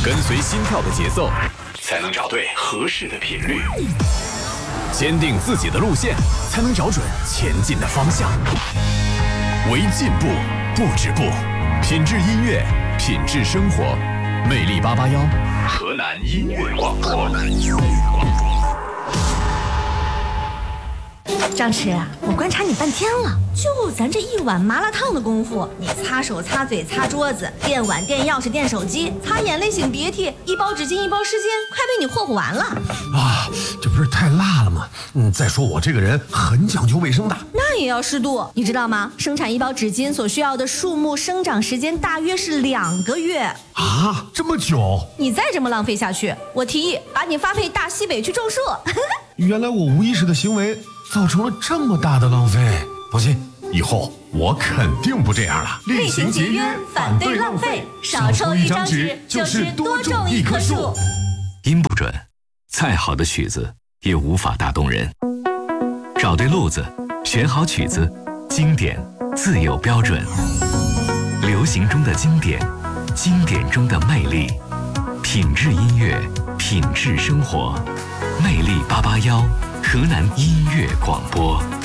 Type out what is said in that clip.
跟随心跳的节奏，才能找对合适的频率；坚定自己的路线，才能找准前进的方向。为进步不止步，品质音乐，品质生活。魅力881，河南音乐广播。 张弛，我观察你半天了，就咱这一碗麻辣烫的功夫，你擦手、擦嘴、擦桌子，垫碗、垫钥匙、垫手机，擦眼泪、擤鼻涕，一包纸巾、一包湿巾，快被你霍霍完了啊！这不是太辣了吗？再说我这个人很讲究卫生的， 那也要适度，你知道吗？生产一包纸巾所需要的树木生长时间大约是2个月啊，这么久？ 你再这么浪费下去，我提议把你发配大西北去种树。 原来我无意识的行为造成了这么大的浪费，放心，以后我肯定不这样了。 厉行节约，反对浪费，少抽一张纸就是多种一棵树。 音不准，再好的曲子也无法打动人。找对路子，选好曲子，经典自有标准。流行中的经典，经典中的魅力，品质音乐，品质生活。魅力881，河南音乐广播。